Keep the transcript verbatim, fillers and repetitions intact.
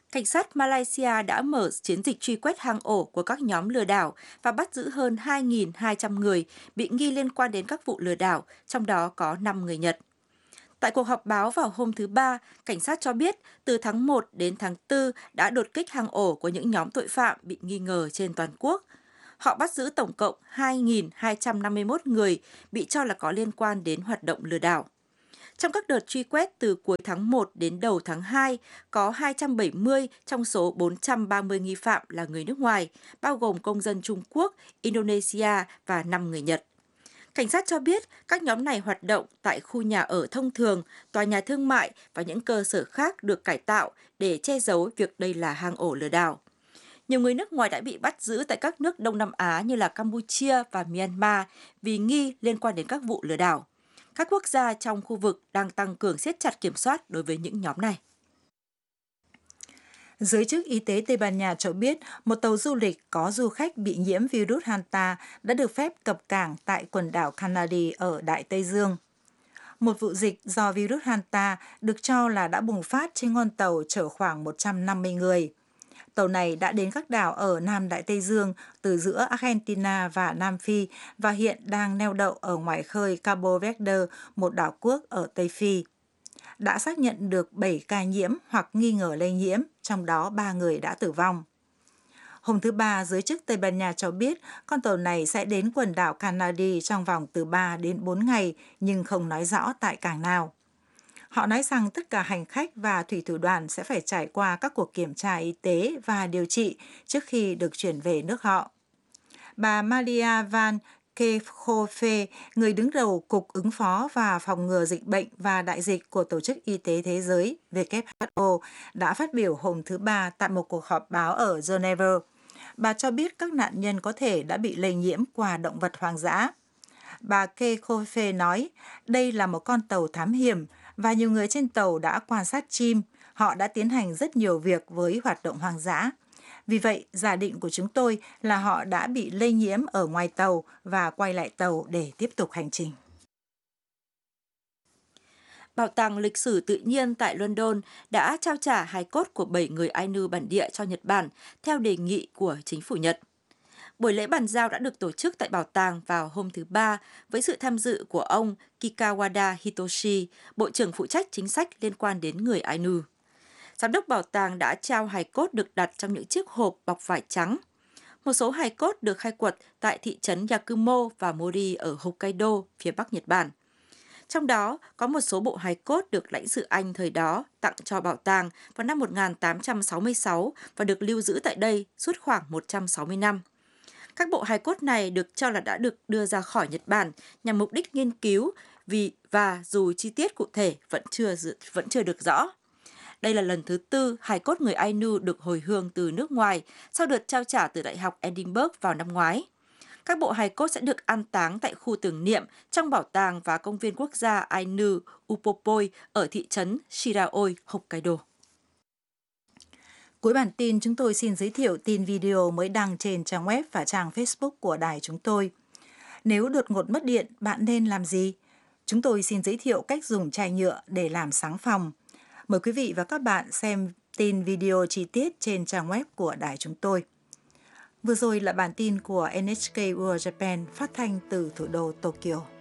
Cảnh sát Malaysia đã mở chiến dịch truy quét hang ổ của các nhóm lừa đảo và bắt giữ hơn hai nghìn hai trăm người bị nghi liên quan đến các vụ lừa đảo, trong đó có năm người Nhật. Tại cuộc họp báo vào hôm thứ Ba, cảnh sát cho biết từ tháng một đến tháng tư đã đột kích hang ổ của những nhóm tội phạm bị nghi ngờ trên toàn quốc. Họ bắt giữ tổng cộng hai nghìn hai trăm năm mươi mốt người bị cho là có liên quan đến hoạt động lừa đảo. Trong các đợt truy quét từ cuối tháng một đến đầu tháng hai, có hai trăm bảy mươi trong số bốn trăm ba mươi nghi phạm là người nước ngoài, bao gồm công dân Trung Quốc, Indonesia và năm người Nhật. Cảnh sát cho biết các nhóm này hoạt động tại khu nhà ở thông thường, tòa nhà thương mại và những cơ sở khác được cải tạo để che giấu việc đây là hang ổ lừa đảo. Nhiều người nước ngoài đã bị bắt giữ tại các nước Đông Nam Á như là Campuchia và Myanmar vì nghi liên quan đến các vụ lừa đảo. Các quốc gia trong khu vực đang tăng cường siết chặt kiểm soát đối với những nhóm này. Giới chức y tế Tây Ban Nha cho biết một tàu du lịch có du khách bị nhiễm virus Hanta đã được phép cập cảng tại quần đảo Canary ở Đại Tây Dương. Một vụ dịch do virus Hanta được cho là đã bùng phát trên con tàu chở khoảng một trăm năm mươi người. Tàu này đã đến các đảo ở Nam Đại Tây Dương từ giữa Argentina và Nam Phi và hiện đang neo đậu ở ngoài khơi Cabo Verde, một đảo quốc ở Tây Phi. Đã xác nhận được bảy ca nhiễm hoặc nghi ngờ lây nhiễm, trong đó ba người đã tử vong. Hôm thứ Ba, giới chức Tây Ban Nha cho biết con tàu này sẽ đến quần đảo Canary trong vòng từ ba đến bốn ngày, nhưng không nói rõ tại cảng nào. Họ nói rằng tất cả hành khách và thủy thủ đoàn sẽ phải trải qua các cuộc kiểm tra y tế và điều trị trước khi được chuyển về nước họ. Bà Maria Van Kerkhove, người đứng đầu Cục ứng phó và phòng ngừa dịch bệnh và đại dịch của Tổ chức Y tế Thế giới W H O, đã phát biểu hôm thứ Ba tại một cuộc họp báo ở Geneva. Bà cho biết các nạn nhân có thể đã bị lây nhiễm qua động vật hoang dã. Bà Kerkhove nói, đây là một con tàu thám hiểm và nhiều người trên tàu đã quan sát chim. Họ đã tiến hành rất nhiều việc với hoạt động hoang dã. Vì vậy, giả định của chúng tôi là họ đã bị lây nhiễm ở ngoài tàu và quay lại tàu để tiếp tục hành trình. Bảo tàng lịch sử tự nhiên tại London đã trao trả hài cốt của bảy người Ainu bản địa cho Nhật Bản theo đề nghị của chính phủ Nhật. Buổi lễ bàn giao đã được tổ chức tại bảo tàng vào hôm thứ Ba với sự tham dự của ông Kikawada Hitoshi, Bộ trưởng phụ trách chính sách liên quan đến người Ainu. Giám đốc bảo tàng đã trao hài cốt được đặt trong những chiếc hộp bọc vải trắng. Một số hài cốt được khai quật tại thị trấn Yakumo và Mori ở Hokkaido, phía bắc Nhật Bản. Trong đó, có một số bộ hài cốt được lãnh sự Anh thời đó tặng cho bảo tàng vào năm một nghìn tám trăm sáu mươi sáu và được lưu giữ tại đây suốt khoảng một trăm sáu mươi năm. Các bộ hài cốt này được cho là đã được đưa ra khỏi Nhật Bản nhằm mục đích nghiên cứu vì và dù chi tiết cụ thể vẫn chưa vẫn chưa được rõ. Đây là lần thứ tư hài cốt người Ainu được hồi hương từ nước ngoài sau đợt trao trả từ Đại học Edinburgh vào năm ngoái. Các bộ hài cốt sẽ được an táng tại khu tưởng niệm trong bảo tàng và công viên quốc gia Ainu Upopoi ở thị trấn Shiraoi, Hokkaido. Cuối bản tin, chúng tôi xin giới thiệu tin video mới đăng trên trang web và trang Facebook của đài chúng tôi. Nếu đột ngột mất điện, bạn nên làm gì? Chúng tôi xin giới thiệu cách dùng chai nhựa để làm sáng phòng. Mời quý vị và các bạn xem tin video chi tiết trên trang web của đài chúng tôi. Vừa rồi là bản tin của en hát ca World Japan phát thanh từ thủ đô Tokyo.